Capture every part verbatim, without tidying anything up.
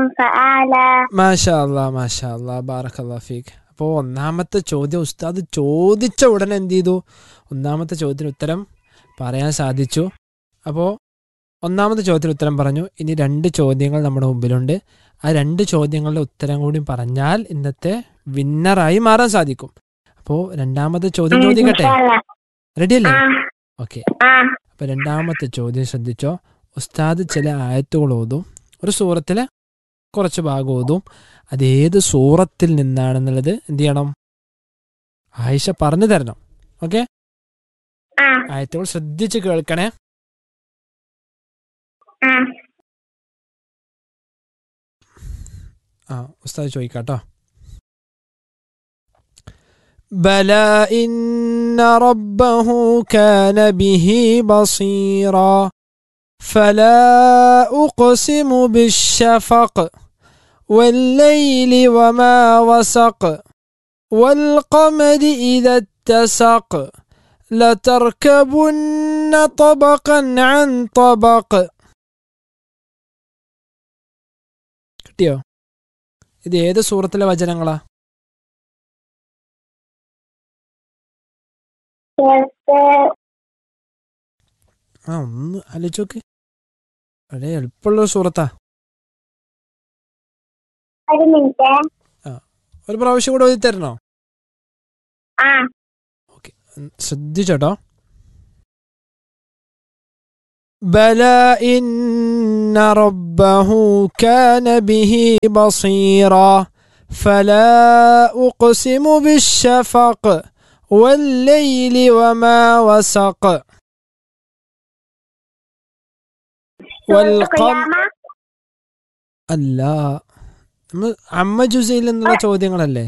فأعلى. മാഷാ അല്ലാ മാഷാ അല്ലാ ബാറക്കല്ലാ ഫീക്ക്. അപ്പോൾ ഒന്നാമത്തെ ചോദ്യം ഉസ്താദ് ചോദിച്ച ഉടനെ എന്ത് ചെയ്തു? ഒന്നാമത്തെ ചോദ്യത്തിന് ഉത്തരം പറയാൻ സാധിച്ചു. അപ്പോൾ ഒന്നാമത്തെ ചോദ്യത്തിന് ഉത്തരം പറഞ്ഞു. ഇനി രണ്ട് ചോദ്യങ്ങൾ നമ്മുടെ മുമ്പിലുണ്ട്. ആ രണ്ട് ചോദ്യങ്ങളുടെ ഉത്തരം കൂടി പറഞ്ഞാൽ ഇന്നത്തെ വിന്നറായി മാറാൻ സാധിക്കും. അപ്പോൾ രണ്ടാമത്തെ ചോദ്യം ചോദിക്കട്ടെ? റെഡി അല്ലേ? ഓക്കെ. അപ്പോൾ രണ്ടാമത്തെ ചോദ്യം ശ്രദ്ധിച്ചോ. ഉസ്താദ് ചില ആയത്തുകൾ ഓതും, ഒരു സൂറത്തിലെ കുറച്ച് ഭാഗം ഓതും. അതേത് സൂറത്തിൽ നിന്നാണെന്നുള്ളത് എന്ത് ചെയ്യണം? ആയിഷ പറഞ്ഞു തരണം. ഓക്കെ? ആയത്തുകൾ ശ്രദ്ധിച്ച് കേൾക്കണേ. ആ ഉസ്താദ് ചോദിക്കാട്ടോ. بلى إن ربه كان به بصيرا فلا أقسم بالشفق والليل وما وسق والقمر إذا اتسق لتركبن طبقا عن طبق. കിട്ടിയോ? ഇത് ഏത് സൂറത്തിലെ വചനങ്ങളാ? ആ ഒന്ന് ആലോചിച്ചോക്ക്. വളരെ എളുപ്പമുള്ള സൂറത്താ. ആ ഒരു പ്രാവശ്യം കൂടെ ഓതി തരണോ? ഓക്കെ, ശ്രദ്ധിച്ചോട്ടോ. بلى إن ربه كان به بصيرا فلا أقسم بالشفق والليل وما وسق والقمر. അല്ല, നമ്മൾ അമ്മ ജുസയിൽ എന്നുള്ള ചോദ്യങ്ങളല്ലേ?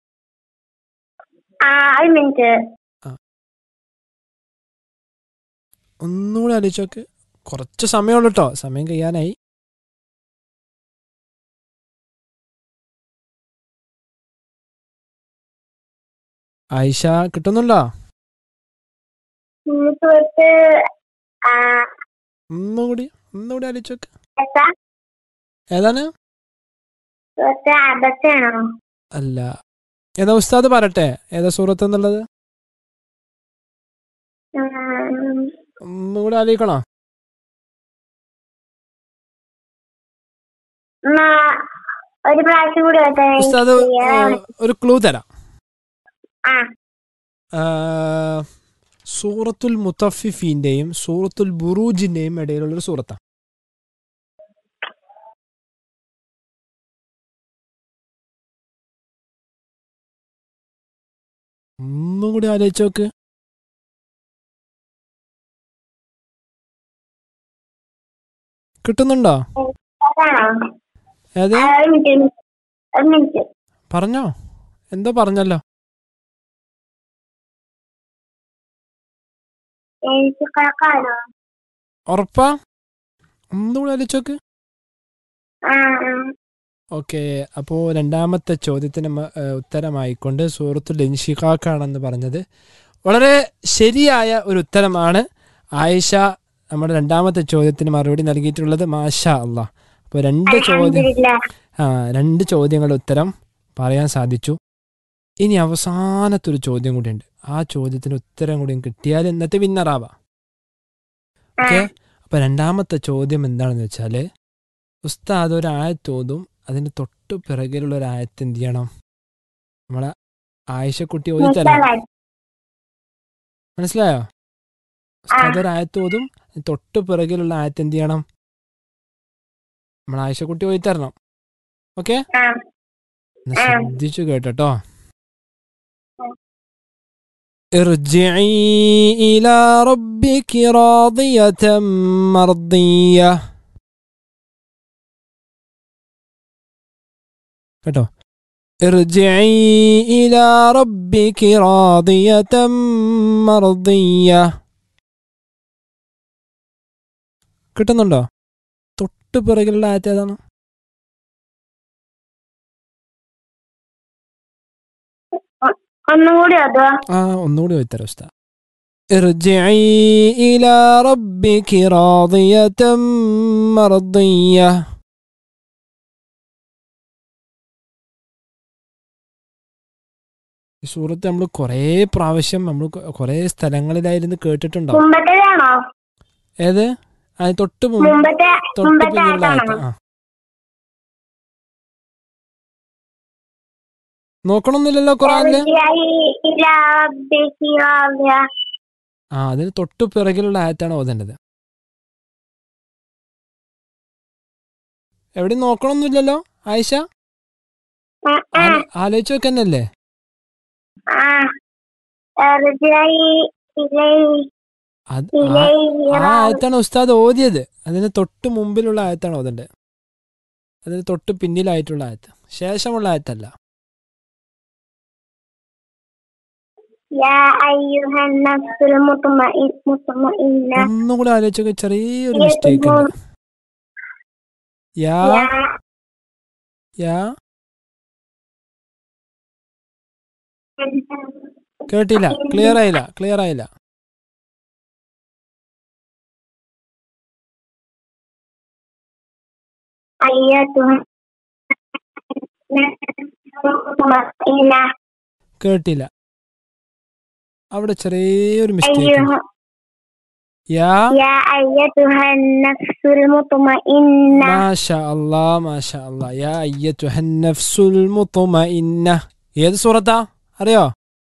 ഒന്നുകൂടെ ആലോചിച്ചോക്ക്. കുറച്ച് സമയമുള്ളൂ കേട്ടോ, സമയം കഴിയാനായി. ആയിഷ കിട്ടുന്നുണ്ടോ? ഒന്നുകൂടി ഒന്നുകൂടി ആലോചിച്ചോക്ക്. ഏതാണ്? അല്ല, ഏതാ ഉസ്താദ് പറട്ടെ? ഏതാ സൂറത്ത് എന്നുള്ളത്? ഒന്നുകൂടി ആലോചിക്കണോ? ഉസ്താദ് ഒരു ക്ലൂ തരാം. സൂറത്തുൽ മുത്തഫിഫീന്റെയും സൂറത്തുൽ ബുറൂജിന്റെയും ഇടയിലുള്ളൊരു സൂറത്താണ്. ഒന്നും കൂടി ആലോചിച്ച് നോക്ക്. കിട്ടുന്നുണ്ടോ? ഏത് പറഞ്ഞോ? എന്തോ പറഞ്ഞല്ലോ. ഉറപ്പാ? ഒന്നുകൂടി ആലോചിച്ചോക്ക്. ഓക്കെ, അപ്പോൾ രണ്ടാമത്തെ ചോദ്യത്തിന് ഉത്തരമായിക്കൊണ്ട് സൂറത്തുൽ ഇൻഷിഖാഖാണെന്ന് പറഞ്ഞത് വളരെ ശരിയായ ഒരു ഉത്തരമാണ്. ആയിഷ നമ്മുടെ രണ്ടാമത്തെ ചോദ്യത്തിന് മറുപടി നൽകിയിട്ടുള്ളത്. മാഷാ അല്ലാഹ്. അപ്പോൾ രണ്ട് ചോദ്യം ആ രണ്ട് ചോദ്യങ്ങളുടെ ഉത്തരം പറയാൻ സാധിച്ചു. ഇനി അവസാനത്തൊരു ചോദ്യം കൂടിയുണ്ട്. ആ ചോദ്യത്തിന് ഉത്തരം കൂടി കിട്ടിയാൽ ഇന്നത്തെ വിന്നറാവാം. ഓക്കെ, അപ്പോൾ രണ്ടാമത്തെ ചോദ്യം എന്താണെന്ന് വെച്ചാൽ, ഉസ്താദ് ഒരു ആയത്തോതും അതിന് തൊട്ടു പിറകിലുള്ള ഒരു ആയത്ത് എന്ത് ചെയ്യണം? നമ്മളെ ആയിഷക്കുട്ടി ഓതി തരാം. മനസ്സിലായോ? ഉസ്താദ് ഒരു ആയത്തോതും തൊട്ടു പിറകിലുള്ള ആയത്ത് എന്ത് ചെയ്യണം? നമ്മളെ ആയിഷക്കുട്ടി ഓതി തരണം. ഓക്കെ, ശ്രദ്ധിച്ചു കേട്ടോ. ارجعي إلى ربك راضية مرضية. കേട്ടോ? ارجعي إلى ربك راضية مرضية. കിട്ടുന്നുണ്ടോ? തൊട്ട് പിറകിലുള്ള ആയത്ത് ഏതാണ്? ആ ഒന്നുകൂടി ചോദിത്തരാം ഉസ്താദ്. ارجعي إلى ربك راضية مرضية. ഈ സൂറത്ത് നമ്മൾ കുറേ പ്രാവശ്യം നമ്മൾ കുറേ സ്ഥലങ്ങളിലായിരുന്നു കേട്ടിട്ടുണ്ടാവും. മുമ്പത്തേതാണോ? ഏത്? അത് തൊട്ട് മുമ്പ് മുമ്പത്തെ തൊട്ട് മുമ്പത്തെ പിന്നിലുള്ള ആയത്ത്. ആയത്താണോ? ആ നോക്കണമെന്നില്ലല്ലോ ഖുറാനില്. ഇർജിഇ ഇലാ റബ്ബികി റാദിയ. ആ അതിന് തൊട്ട് പിറകിലുള്ള ആയത്താണ് ഓതേണ്ടത്. എവിടെയും നോക്കണമെന്നില്ലല്ലോ ആയിഷ. ഉം, ഉം. ആലോ- ആലോചിച്ച് വെക്കന്നല്ലേ. ആ. ഇർജിഇ ഇലൈഹി അത് ആ ഇലൈഹി ആ റാദിയ. ആയത്താണ് ഉസ്താദ് ഓതിയത്. അതിന് തൊട്ട് മുമ്പിലുള്ള ആയത്താണ് ഓതേണ്ടത്. അതിന് തൊട്ട് പിന്നിലായിട്ടുള്ള ആയത്ത്, ശേഷമുള്ള ആയത്തല്ല. യാ അയ്യുഹൻ നഫ്സുൽ മുത്മഇൻ മുത്മഇന്ന. ഒന്നും കൂടെ ആലോചിച്ചൊക്കെ ചെറിയൊരു മിസ്റ്റേക്ക് ഉണ്ട്. യാ യാ യാ കേട്ടില്ല, ക്ലിയർ ആയില്ല, ക്ലിയർ ആയില്ല. അയ്യത്തുഹൻ നഫ്സുൽ മുത്മഇന്ന. കേട്ടില്ല, അവിടെ ചെറിയൊരു മിസ്റ്റേക്ക് ഉണ്ട്. അയ്യുഹ യാ യാ അയ്യത്തുഹൻ നഫ്സുൽ മുത്മഇന്ന. മാഷാ അല്ലാ മാഷാ അല്ലാ. യാ അയ്യത്തുഹൻ നഫ്സുൽ മുത്മഇന്ന. ഏത് സൂറത്താ അറിയോ?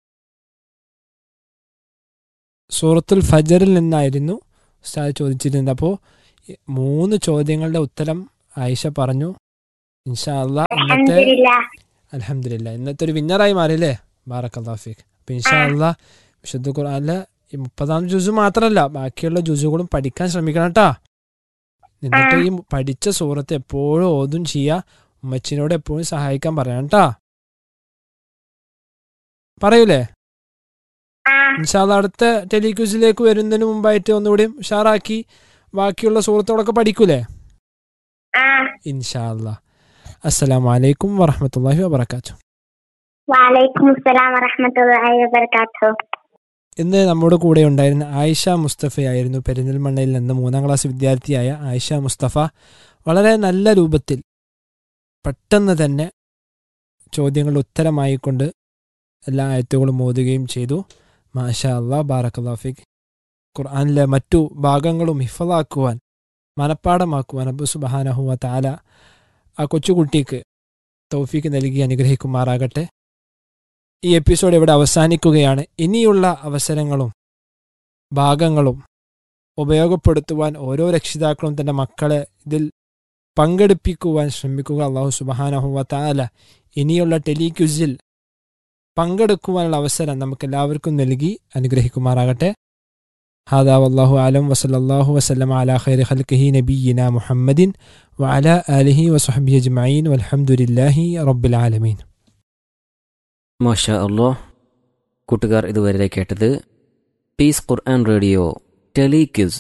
സൂറത്തുൽ ഫജറിൽ നിന്നായിരുന്നു ഉസ്താദ് ചോദിച്ചിരുന്നത്. അപ്പോൾ മൂന്ന് ചോദ്യങ്ങളുടെ ഉത്തരം ആയിഷ പറഞ്ഞു. ഇൻഷാ അല്ലാ ഇന്നത്തെ അൽഹംദുലില്ലാ. അൽഹംദുലില്ലാ ഇന്നത്തെ ഒരു വിന്നറായി മാറിയില്ലേ. ബാറക്കല്ലാഹു ഫീക്ക്. അപ്പം ഇൻഷാ അല്ലാ വിശുദ്ധ ഖുർആനിലെ ഈ മുപ്പതാം ജുസു മാത്രമല്ല ബാക്കിയുള്ള ജുസുകളും പഠിക്കാൻ ശ്രമിക്കണം കേട്ടാ. എന്നിട്ട് ഈ പഠിച്ച സൂറത്ത് എപ്പോഴും ഓതും ചെയ്യുക. ഉമ്മച്ചിനോട് എപ്പോഴും സഹായിക്കാൻ പറയണം കേട്ടാ. പറയൂലേ? ആ. ഇൻഷാ അല്ലാ അടുത്ത ടെലിക്യൂസിലേക്ക് വരുന്നതിന് മുമ്പായിട്ട് ഒന്നുകൂടി ഉഷാറാക്കി ബാക്കിയുള്ള സുഹൃത്തുക്കളൊക്കെ പഠിക്കൂലേ? ആ. ഇൻഷാ അല്ലാ. അസ്സലാമു അലൈക്കും വറഹ്മത്തുള്ളാഹി വബറകാതുഹു. വഅലൈക്കും അസ്സലാം വറഹ്മത്തുള്ളാഹി വബറകാതുഹു. ഇന്ന് നമ്മുടെ കൂടെ ഉണ്ടായിരുന്ന ആയിഷ മുസ്തഫയായിരുന്നു. പെരിന്തൽമണ്ണയിൽ നിന്ന് മൂന്നാം ക്ലാസ് വിദ്യാർത്ഥിയായ ആയിഷ മുസ്തഫ വളരെ നല്ല രൂപത്തിൽ പെട്ടെന്ന് തന്നെ ചോദ്യങ്ങളുടെ ഉത്തരമായിക്കൊണ്ട് എല്ലാ ആയത്തുകളും ഓതുകയും ചെയ്തു. മാഷാ അല്ലാ ബാറക്കല്ലാഹു ഫീക്ക്. ഖുർആനിലെ മറ്റു ഭാഗങ്ങളും ഹിഫ്ളാക്കുവാൻ, മനപ്പാടമാക്കുവാൻ റബ്ബ് സുബ്ഹാനഹു വ തആല ആ കൊച്ചുകുട്ടിക്ക് തൗഫീക്ക് നൽകി അനുഗ്രഹിക്കുമാറാകട്ടെ. ഈ എപ്പിസോഡ് ഇവിടെ അവസാനിക്കുകയാണ്. ഇനിയുള്ള അവസരങ്ങളും ഭാഗങ്ങളും ഉപയോഗപ്പെടുത്തുവാൻ ഓരോ രക്ഷിതാക്കളും തൻ്റെ മക്കളെ ഇതിൽ പങ്കെടുപ്പിക്കുവാൻ ശ്രമിക്കുക. അല്ലാഹു സുബ്ഹാനഹു വ തആല ഇനിയുള്ള ടെലിക്യൂസിൽ പങ്കെടുക്കുവാനുള്ള അവസരം നമുക്കെല്ലാവർക്കും നൽകി അനുഗ്രഹിക്കുമാറാകട്ടെ. ഹാദാ വല്ലാഹു അലം വസല്ലല്ലാഹു വസല്ലമ അലാ ഖൈരി ഖൽഖിഹി നബിയ്യിനാ മുഹമ്മദിൻ വഅലാ ആലിഹി വസഹ്ബിഹി അജ്മഈൻ വൽഹംദുലില്ലാഹി റബ്ബിൽ ആലമീൻ. മാഷാ അല്ലാഹ്. കൂട്ടുകാർ ഇതുവരെ കേട്ടത് പീസ് ഖുർആൻ റേഡിയോ ടെലിക്യൂസ്.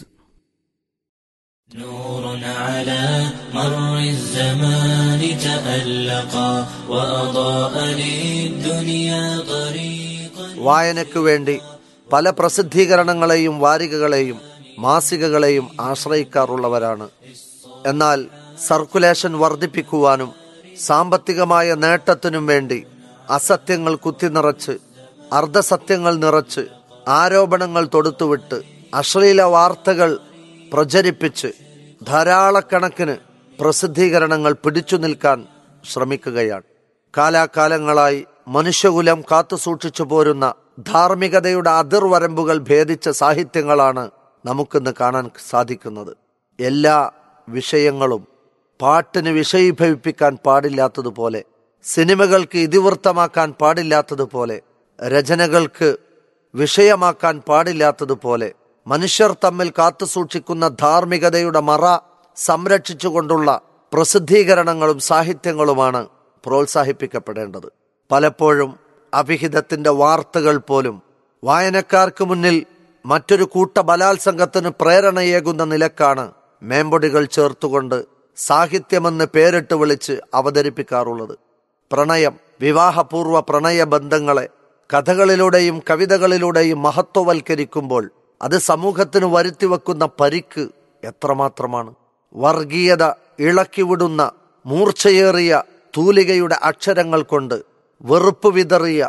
نور على مر الزمان تألقا وأضاء للدنيا طريقا. വായനയ്ക്കു വേണ്ടി പല പ്രസിദ്ധീകരണങ്ങളെയും വാരികകളെയും മാസികകളെയും ആശ്രയിക്കാറുള്ളവരാണ്. എന്നാൽ സർക്കുലേഷൻ വർദ്ധിപ്പിക്കുവാനും സാമ്പത്തികമായ നേട്ടത്തിനും വേണ്ടി അസത്യങ്ങൾ കുത്തിനിറച്ച് അർദ്ധസത്യങ്ങൾ നിറച്ച് ആരോപണങ്ങൾ തൊടുത്തുവിട്ട് അശ്ലീല വാർത്തകൾ പ്രചരിപ്പിച്ച് ധാരാളക്കണക്കിന് പ്രസിദ്ധീകരണങ്ങൾ പിടിച്ചു നിൽക്കാൻ ശ്രമിക്കുകയാണ്. കാലാകാലങ്ങളായി മനുഷ്യകുലം കാത്തുസൂക്ഷിച്ചു പോരുന്ന ധാർമ്മികതയുടെ അതിർവരമ്പുകൾ ഭേദിച്ച സാഹിത്യങ്ങളാണ് നമുക്കിന്ന് കാണാൻ സാധിക്കുന്നത്. എല്ലാ വിഷയങ്ങളും പാട്ടിന് വിഷയീഭവിപ്പിക്കാൻ പാടില്ലാത്തതുപോലെ, സിനിമകൾക്ക് ഇതിവൃത്തമാക്കാൻ പാടില്ലാത്തതുപോലെ, രചനകൾക്ക് വിഷയമാക്കാൻ പാടില്ലാത്തതുപോലെ, മനുഷ്യർ തമ്മിൽ കാത്തുസൂക്ഷിക്കുന്ന ധാർമ്മികതയുടെ മറ സംരക്ഷിച്ചുകൊണ്ടുള്ള പ്രസിദ്ധീകരണങ്ങളും സാഹിത്യങ്ങളുമാണ് പ്രോത്സാഹിപ്പിക്കപ്പെടേണ്ടത്. പലപ്പോഴും അഭിഹിതത്തിന്റെ വാർത്തകൾ പോലും വായനക്കാർക്ക് മുന്നിൽ മറ്റൊരു കൂട്ട ബലാത്സംഗത്തിന് പ്രേരണയേകുന്ന നിലക്കാണ് മേമ്പൊടികൾ ചേർത്തുകൊണ്ട് സാഹിത്യമെന്ന് പേരിട്ട് വിളിച്ച് അവതരിപ്പിക്കാറുള്ളത്. പ്രണയം, വിവാഹപൂർവ്വ പ്രണയബന്ധങ്ങളെ കഥകളിലൂടെയും കവിതകളിലൂടെയും മഹത്വവൽക്കരിക്കുമ്പോൾ അത് സമൂഹത്തിന് വരുത്തിവെക്കുന്ന പരിക്ക് എത്രമാത്രമാണ്. വർഗീയത ഇളക്കിവിടുന്ന മൂർച്ചയേറിയ തൂലികയുടെ അക്ഷരങ്ങൾ കൊണ്ട് വെറുപ്പ് വിതറിയ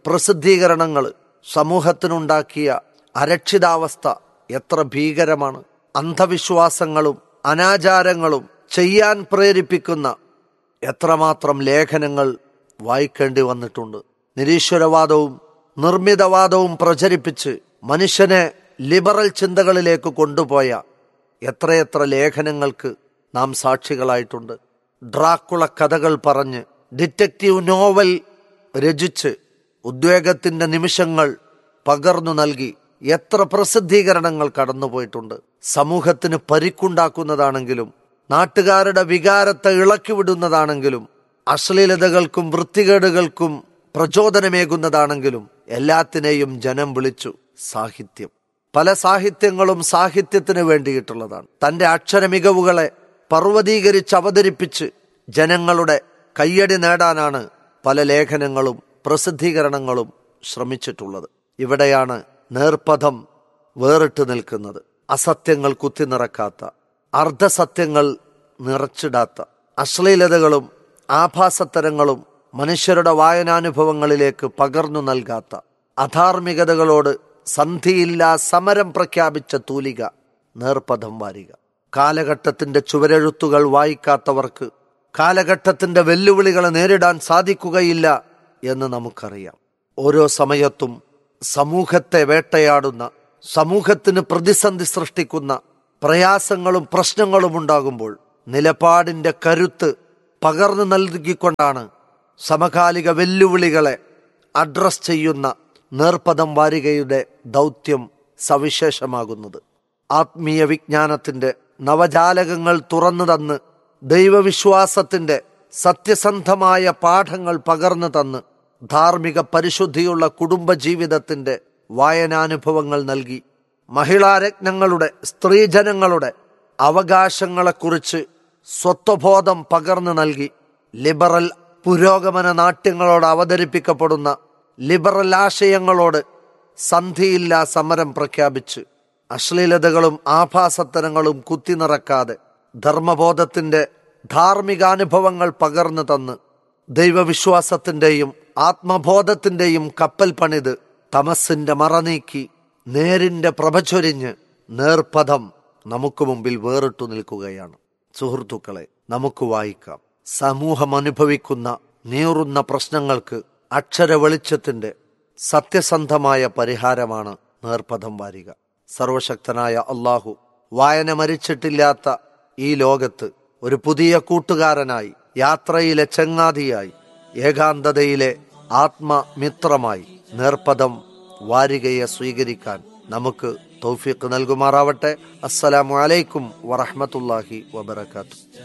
പ്രസിദ്ധീകരണങ്ങൾ സമൂഹത്തിനുണ്ടാക്കിയ അരക്ഷിതാവസ്ഥ എത്ര ഭീകരമാണ്. അന്ധവിശ്വാസങ്ങളും അനാചാരങ്ങളും ചെയ്യാൻ പ്രേരിപ്പിക്കുന്ന എത്രമാത്രം ലേഖനങ്ങൾ വായിക്കേണ്ടി വന്നിട്ടുണ്ട്. നിരീശ്വരവാദവും നിർമ്മിതവാദവും പ്രചരിപ്പിച്ച് മനുഷ്യനെ ലിബറൽ ചിന്തകളിലേക്ക് കൊണ്ടുപോയ എത്രയെത്ര ലേഖനങ്ങൾക്ക് നാം സാക്ഷികളായിട്ടുണ്ട്. ഡ്രാക്കുള കഥകൾ പറഞ്ഞ് ഡിറ്റക്റ്റീവ് നോവൽ രചിച്ച് ഉദ്വേഗത്തിന്റെ നിമിഷങ്ങൾ പകർന്നു നൽകി എത്ര പ്രസിദ്ധീകരണങ്ങൾ കടന്നുപോയിട്ടുണ്ട്. സമൂഹത്തിന് പരിക്കുണ്ടാക്കുന്നതാണെങ്കിലും നാട്ടുകാരുടെ വികാരത്തെ ഇളക്കിവിടുന്നതാണെങ്കിലും അശ്ലീലതകൾക്കും വൃത്തികേടുകൾക്കും പ്രചോദനമേകുന്നതാണെങ്കിലും എല്ലാത്തിനെയും ജനം വിളിച്ചു സാഹിത്യം. പല സാഹിത്യങ്ങളും സാഹിത്യത്തിന് വേണ്ടിയിട്ടുള്ളതാണ്. തന്റെ അക്ഷര മികവുകളെ പർവ്വതീകരിച്ച് അവതരിപ്പിച്ച് ജനങ്ങളുടെ കയ്യടി നേടാനാണ് പല ലേഖനങ്ങളും പ്രസിദ്ധീകരണങ്ങളും ശ്രമിച്ചിട്ടുള്ളത്. ഇവിടെയാണ് നേർപഥം വേറിട്ട് നിൽക്കുന്നത്. അസത്യങ്ങൾ കുത്തിനിറക്കാത്ത, അർദ്ധസത്യങ്ങൾ നിറച്ചിടാത്ത, അശ്ലീലതകളും ആഭാസത്തരങ്ങളും മനുഷ്യരുടെ വായനാനുഭവങ്ങളിലേക്ക് പകർന്നു നൽകാത്ത, അധാർമികതകളോട് സന്ധിയില്ലാ സമരം പ്രഖ്യാപിച്ച തൂലിക നേർപഥം വാരിക. കാലഘട്ടത്തിന്റെ ചുവരെഴുത്തുകൾ വായിക്കാത്തവർക്ക് കാലഘട്ടത്തിന്റെ വെല്ലുവിളികളെ നേരിടാൻ സാധിക്കുകയില്ല എന്ന് നമുക്കറിയാം. ഓരോ സമയത്തും സമൂഹത്തെ വേട്ടയാടുന്ന, സമൂഹത്തിന് പ്രതിസന്ധി സൃഷ്ടിക്കുന്ന പ്രയാസങ്ങളും പ്രശ്നങ്ങളും ഉണ്ടാകുമ്പോൾ നിലപാടിന്റെ കരുത്ത് പകർന്നു നൽകിക്കൊണ്ടാണ് സമകാലിക വെല്ലുവിളികളെ അഡ്രസ് ചെയ്യുന്ന നേർപഥം വാരികയുടെ ദൗത്യം സവിശേഷമാകുന്നത്. ആത്മീയ വിജ്ഞാനത്തിന്റെ നവജാലകങ്ങൾ തുറന്നു തന്ന് ദൈവവിശ്വാസത്തിന്റെ സത്യസന്ധമായ പാഠങ്ങൾ പകർന്നു തന്ന് ധാർമ്മിക പരിശുദ്ധിയുള്ള കുടുംബജീവിതത്തിന്റെ വായനാനുഭവങ്ങൾ നൽകി മഹിളാരത്നങ്ങളുടെ, സ്ത്രീജനങ്ങളുടെ അവകാശങ്ങളെക്കുറിച്ച് സ്വത്വബോധം പകർന്നു നൽകി ലിബറൽ പുരോഗമന നാട്യങ്ങളോട് അവതരിപ്പിക്കപ്പെടുന്ന ലിബറൽ ആശയങ്ങളോട് സന്ധിയില്ലാ സമരം പ്രഖ്യാപിച്ച് അശ്ലീലതകളും ആഭാസത്തരങ്ങളും കുത്തിനിറക്കാതെ ധർമ്മബോധത്തിന്റെ ധാർമ്മികാനുഭവങ്ങൾ പകർന്നു തന്ന് ദൈവവിശ്വാസത്തിന്റെയും ആത്മബോധത്തിന്റെയും കപ്പൽ പണിത് തമസിന്റെ മറനീക്കി നേരിന്റെ പ്രഭചൊരിഞ്ഞ് നേർപഥം നമുക്ക് മുമ്പിൽ വേറിട്ടു നിൽക്കുകയാണ്. സുഹൃത്തുക്കളെ, നമുക്ക് വായിക്കാം. സമൂഹം അനുഭവിക്കുന്ന നീറുന്ന പ്രശ്നങ്ങൾക്ക് അക്ഷര വെളിച്ചത്തിന്റെ സത്യസന്ധമായ പരിഹാരമാണ് നേർപഥം വാരിക. സർവശക്തനായ അള്ളാഹു വായന മരിച്ചിട്ടില്ലാത്ത ഈ ലോകത്ത് ഒരു പുതിയ കൂട്ടുകാരനായി, യാത്രയിലെ ചങ്ങാതിയായി, ഏകാന്തതയിലെ ആത്മമിത്രമായി നേർപഥം വാരികയെ സ്വീകരിക്കാൻ നമുക്ക് തൗഫീഖ് നൽകുമാറാവട്ടെ. അസ്സലാമു അലൈക്കും വറഹ്മത്തുള്ളാഹി വബറകാതുഹു.